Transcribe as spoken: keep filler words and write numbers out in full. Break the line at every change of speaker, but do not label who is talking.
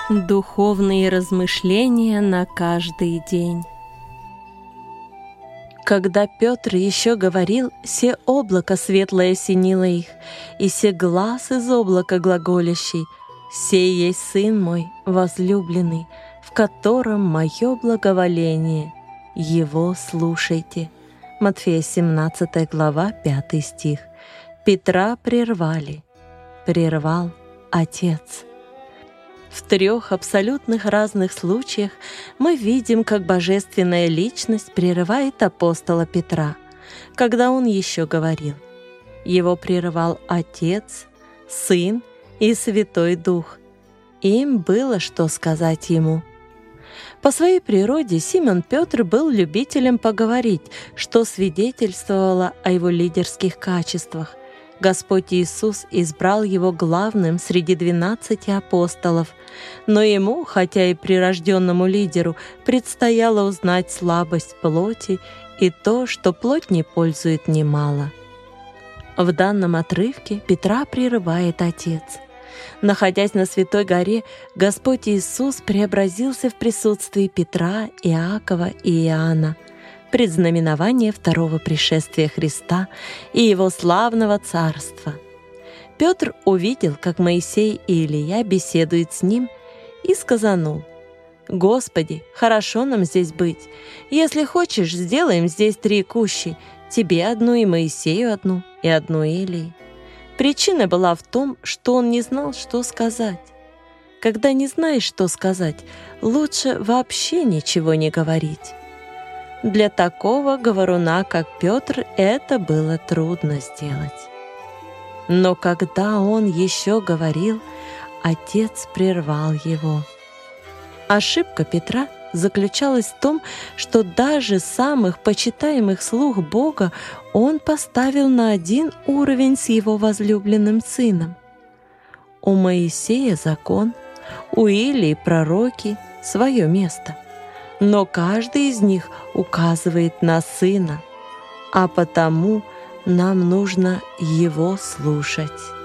Духовные размышления на каждый день. Когда Петр еще говорил, се облако светлое осенило их, и се глас из облака глаголящий: «Сей есть Сын мой, возлюбленный, в котором мое благоволение, Его слушайте». Матфея семнадцатая глава, пятый стих. Петра прервали. Прервал Отец. В трех абсолютных разных случаях мы видим, как божественная личность прерывает апостола Петра, когда он еще говорил. Его прерывал Отец, Сын и Святой Дух. Им было что сказать ему. По своей природе Симон Петр был любителем поговорить, что свидетельствовало о его лидерских качествах. Господь Иисус избрал его главным среди двенадцати апостолов, но ему, хотя и прирожденному лидеру, предстояло узнать слабость плоти и то, что плоть не пользует немало. В данном отрывке Петра прерывает Отец. Находясь на Святой горе, Господь Иисус преобразился в присутствии Петра, Иакова и Иоанна, предзнаменование второго пришествия Христа и Его славного царства. Петр увидел, как Моисей и Илия беседуют с ним, и сказанул: «Господи, хорошо нам здесь быть. Если хочешь, сделаем здесь три кущи, тебе одну и Моисею одну, и одну Илии». Причина была в том, что он не знал, что сказать. Когда не знаешь, что сказать, лучше вообще ничего не говорить. Для такого говоруна, как Петр, это было трудно сделать. Но когда он еще говорил, Отец прервал его. Ошибка Петра заключалась в том, что даже самых почитаемых слуг Бога он поставил на один уровень с его возлюбленным сыном. У Моисея закон, у Илии пророки — свое место. Но каждый из них указывает на Сына, а потому нам нужно Его слушать.